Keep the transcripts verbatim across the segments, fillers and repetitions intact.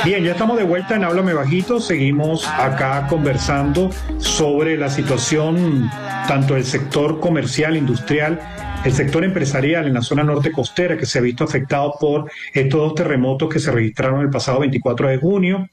Bien, ya estamos de vuelta en Háblame Bajito. Seguimos acá conversando sobre la situación tanto del sector comercial, industrial, el sector empresarial en la zona norte costera, que se ha visto afectado por estos dos terremotos que se registraron el pasado veinticuatro de junio,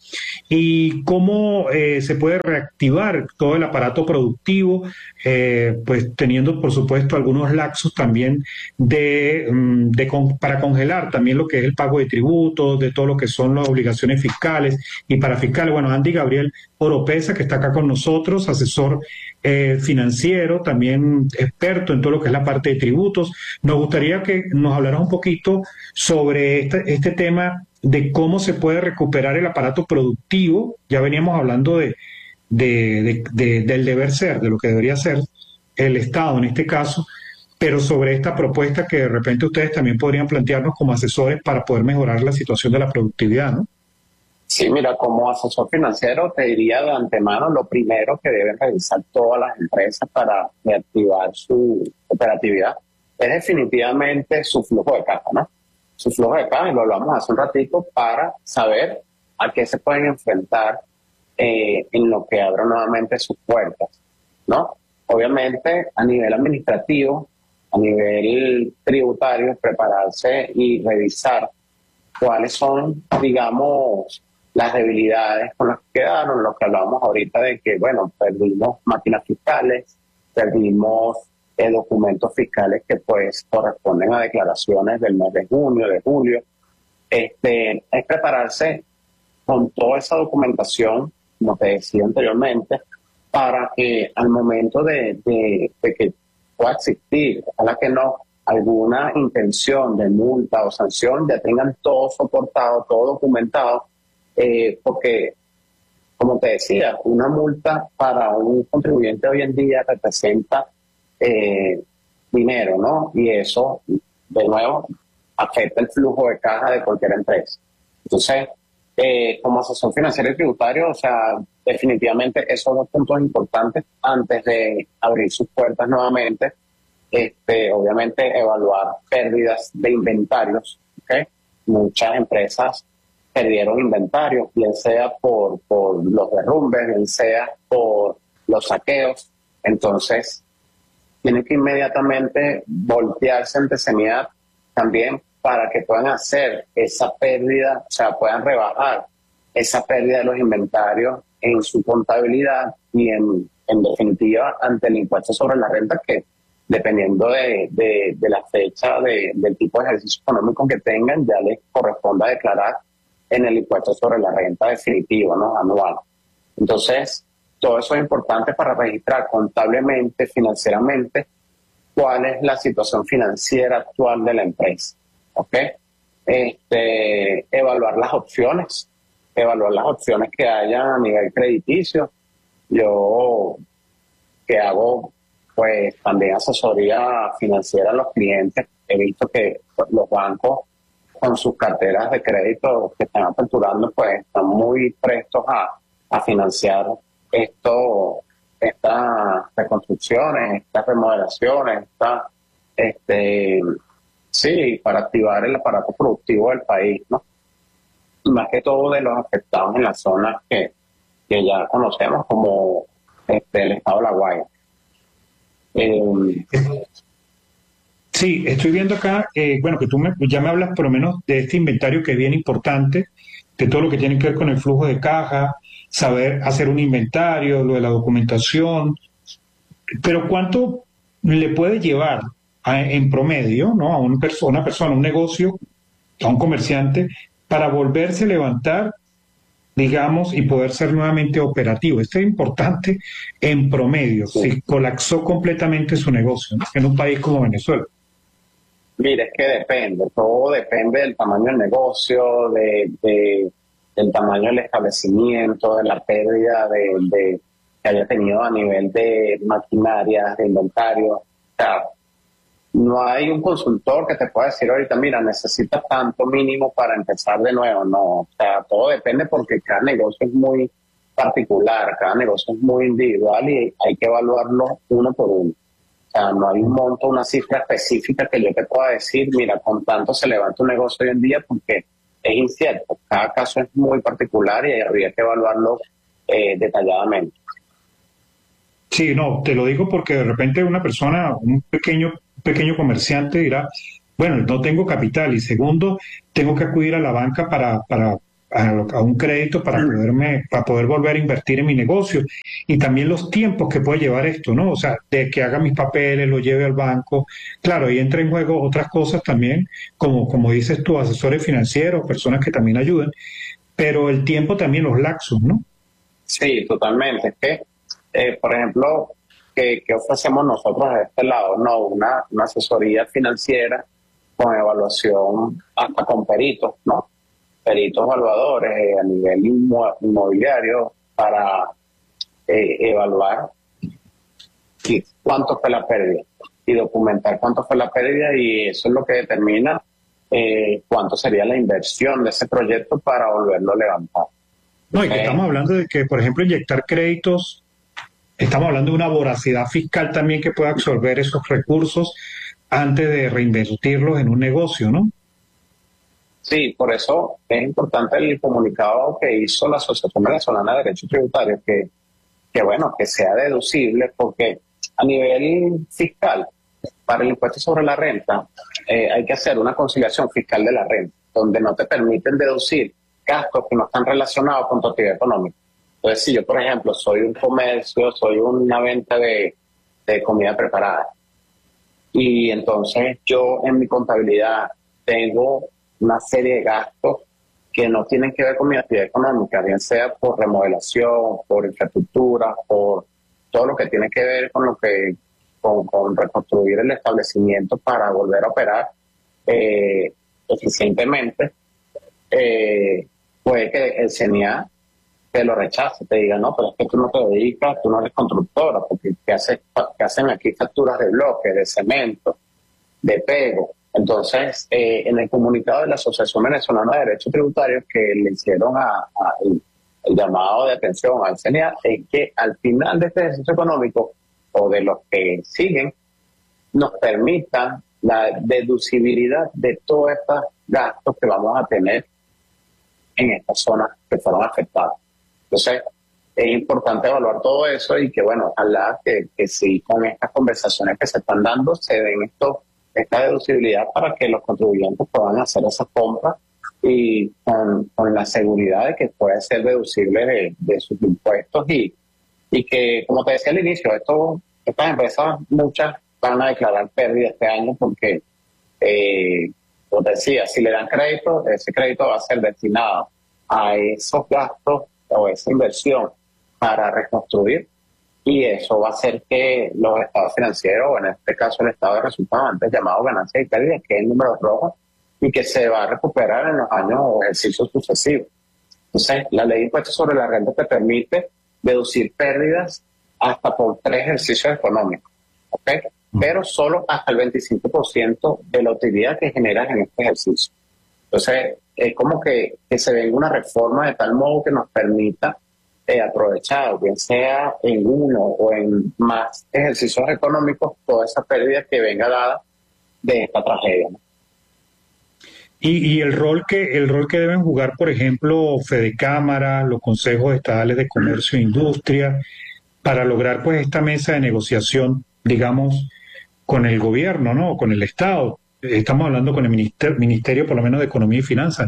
y cómo eh, se puede reactivar todo el aparato productivo, eh, pues teniendo por supuesto algunos lapsos también de, de con, para congelar también lo que es el pago de tributos, de todo lo que son las obligaciones fiscales y parafiscales. Bueno, Andy Gabriel Oropesa, que está acá con nosotros, asesor eh, financiero, también experto en todo lo que es la parte de tributos. Nos gustaría que nos hablaras un poquito sobre este, este tema de cómo se puede recuperar el aparato productivo. Ya veníamos hablando de, de, de, de, del deber ser, de lo que debería ser el Estado en este caso, pero sobre esta propuesta que de repente ustedes también podrían plantearnos como asesores para poder mejorar la situación de la productividad, ¿no? Sí, mira, como asesor financiero te diría de antemano lo primero que deben revisar todas las empresas para reactivar su operatividad es definitivamente su flujo de caja, ¿no? Su flujo de caja, y lo hablamos hace un ratito, para saber a qué se pueden enfrentar eh, en lo que abran nuevamente sus puertas, ¿no? Obviamente, a nivel administrativo, a nivel tributario, prepararse y revisar cuáles son, digamos, las debilidades con las que quedaron, lo que hablábamos ahorita de que, bueno, perdimos máquinas fiscales, perdimos eh, documentos fiscales que pues corresponden a declaraciones del mes de junio, de julio. Este, es prepararse con toda esa documentación, como te decía anteriormente, para que al momento de, de, de que pueda existir, ojalá que no, alguna intención de multa o sanción, ya tengan todo soportado, todo documentado, eh, porque, como te decía, una multa para un contribuyente hoy en día representa eh, dinero, ¿no? Y eso, de nuevo, afecta el flujo de caja de cualquier empresa. Entonces, eh, como asesor financiero y tributario, o sea, definitivamente esos dos puntos importantes antes de abrir sus puertas nuevamente. Este, obviamente evaluar pérdidas de inventarios, ¿okay? Muchas empresas perdieron inventarios, bien sea por, por los derrumbes, bien sea por los saqueos. Entonces, tienen que inmediatamente voltearse ante Seniat también para que puedan hacer esa pérdida, o sea, puedan rebajar esa pérdida de los inventarios en su contabilidad y en, en definitiva ante el impuesto sobre la renta, que dependiendo de, de, de la fecha de, del tipo de ejercicio económico que tengan, ya les corresponda declarar en el impuesto sobre la renta definitivo, ¿no? Anual. Entonces, todo eso es importante para registrar contablemente, financieramente, cuál es la situación financiera actual de la empresa, ¿ok? Este, evaluar las opciones, evaluar las opciones que haya a nivel crediticio. Yo, que hago pues también asesoría financiera a los clientes, he visto que los bancos con sus carteras de crédito que están aperturando pues están muy prestos a, a financiar esto, estas reconstrucciones, estas remodelaciones, esta, este, sí, para activar el aparato productivo del país, ¿no? Más que todo de los afectados en las zonas que, que ya conocemos como este, el estado de La Guaira. Eh, sí, estoy viendo acá, eh, bueno, que tú me, ya me hablas por lo menos de este inventario que es bien importante, de todo lo que tiene que ver con el flujo de caja, saber hacer un inventario, lo de la documentación, pero ¿cuánto le puede llevar a, en promedio, ¿no? a una persona, una persona, un negocio, a un comerciante, para volverse a levantar, digamos, y poder ser nuevamente operativo? Esto es importante en promedio, sí. si colapsó completamente su negocio, ¿no? En un país como Venezuela. Mire, es que depende, todo depende del tamaño del negocio, de, de, del tamaño del establecimiento, de la pérdida de, de, que haya tenido a nivel de maquinaria, de inventario. O sea, no hay un consultor que te pueda decir ahorita, mira, necesitas tanto mínimo para empezar de nuevo. No, o sea, todo depende porque cada negocio es muy particular, cada negocio es muy individual y hay que evaluarlo uno por uno. O sea, no hay un monto, una cifra específica que yo te pueda decir, mira, con tanto se levanta un negocio hoy en día, porque es incierto. Cada caso es muy particular y habría que evaluarlo eh, detalladamente. Sí, no, te lo digo porque de repente una persona, un pequeño, pequeño comerciante dirá, bueno, no tengo capital y segundo, tengo que acudir a la banca para, para a, a un crédito para poderme, para poder volver a invertir en mi negocio y también los tiempos que puede llevar esto, ¿no? O sea, de que haga mis papeles, lo lleve al banco. Claro, ahí entra en juego otras cosas también, como, como dices tú, asesores financieros, personas que también ayudan, pero el tiempo también, los laxos, ¿no? Sí, totalmente. Es que, eh, por ejemplo, ¿qué, qué ofrecemos nosotros de este lado? No, una, una asesoría financiera con evaluación hasta con peritos, ¿no? Peritos evaluadores eh, a nivel inmo- inmobiliario para eh, evaluar y cuánto fue la pérdida y documentar cuánto fue la pérdida y eso es lo que determina eh, cuánto sería la inversión de ese proyecto para volverlo a levantar. No, y que Eh, estamos hablando de que, por ejemplo, inyectar créditos, estamos hablando de una voracidad fiscal también que pueda absorber esos recursos antes de reinvertirlos en un negocio, ¿no? Sí, por eso es importante el comunicado que hizo la Asociación Venezolana de Derecho Tributario, que, que bueno, que sea deducible, porque a nivel fiscal, para el impuesto sobre la renta, eh, hay que hacer una conciliación fiscal de la renta, donde no te permiten deducir gastos que no están relacionados con tu actividad económica. Entonces, si yo, por ejemplo, soy un comercio, soy una venta de, de comida preparada, y entonces yo en mi contabilidad tengo una serie de gastos que no tienen que ver con mi actividad económica, bien sea por remodelación, por infraestructura, por todo lo que tiene que ver con lo que con, con reconstruir el establecimiento para volver a operar eh, eficientemente, eh, puede que el C N A te lo rechace, te diga, no, pero es que tú no te dedicas, tú no eres constructora, porque te, hace, te hacen aquí facturas de bloque, de cemento, de pego. Entonces, eh, en el comunicado de la Asociación Venezolana de Derecho Tributario que le hicieron a, a el, el llamado de atención al C N A es que al final de este ejercicio económico o de los que siguen, nos permitan la deducibilidad de todos estos gastos que vamos a tener en estas zonas que fueron afectadas. Entonces, es importante evaluar todo eso y que, bueno, ojalá que, que sí, con estas conversaciones que se están dando, se den esto, esta deducibilidad para que los contribuyentes puedan hacer esas compras y con, con la seguridad de que puede ser deducible de, de sus impuestos y, y que, como te decía al inicio, esto, estas empresas, muchas van a declarar pérdida este año porque, eh, como te decía, si le dan crédito, ese crédito va a ser destinado a esos gastos o esa inversión para reconstruir y eso va a hacer que los estados financieros, o en este caso el estado de resultados, antes llamado ganancias y pérdidas, que es el número rojo y que se va a recuperar en los años o ejercicios sucesivos. Entonces, la ley de impuestos sobre la renta te permite deducir pérdidas hasta por tres ejercicios económicos, ¿ok? Pero solo hasta el veinticinco por ciento de la utilidad que generas en este ejercicio. Entonces, es como que, que se venga una reforma de tal modo que nos permita eh, aprovechar, bien sea en uno o en más ejercicios económicos, toda esa pérdida que venga dada de esta tragedia, ¿no? Y, y el rol que el rol que deben jugar, por ejemplo, Fedecámara, los consejos estadales de comercio e industria, para lograr pues esta mesa de negociación, digamos, con el gobierno, ¿no? Con el Estado. Estamos hablando con el ministerio, ministerio por lo menos de Economía y Finanzas.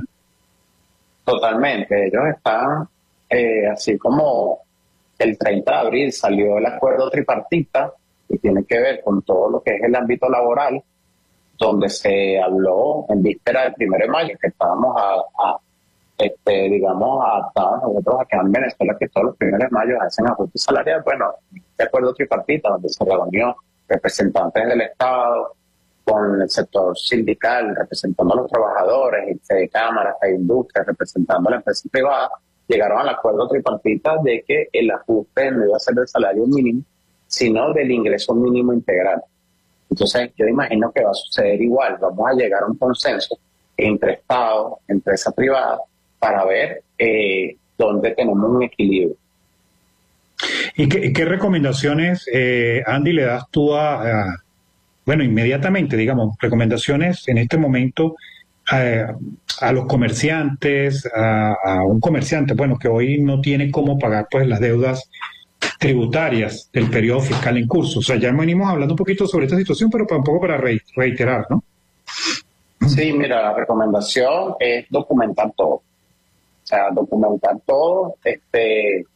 Totalmente. Ellos están, eh, así como el treinta de abril salió el acuerdo tripartita, que tiene que ver con todo lo que es el ámbito laboral, donde se habló en víspera del primero de mayo, que estábamos a, a este, digamos, adaptados nosotros acá en Venezuela, que todos los primeros de mayo hacen ajuste salarial. Bueno, este acuerdo tripartita, donde se reunió representantes del Estado con el sector sindical, representando a los trabajadores, y de cámaras, de industria, representando a la empresa privada, llegaron al acuerdo tripartita de que el ajuste no iba a ser del salario mínimo, sino del ingreso mínimo integral. Entonces, yo imagino que va a suceder igual. Vamos a llegar a un consenso entre Estado, empresa privada, para ver eh, dónde tenemos un equilibrio. ¿Y qué, qué recomendaciones, eh, Andy, le das tú a, a, bueno, inmediatamente, digamos, recomendaciones en este momento a, a los comerciantes, a, a un comerciante, bueno, que hoy no tiene cómo pagar pues las deudas tributarias del periodo fiscal en curso. O sea, ya venimos hablando un poquito sobre esta situación, pero un poco para reiterar, ¿no? Sí, mira, la recomendación es documentar todo. O sea, documentar todo, este,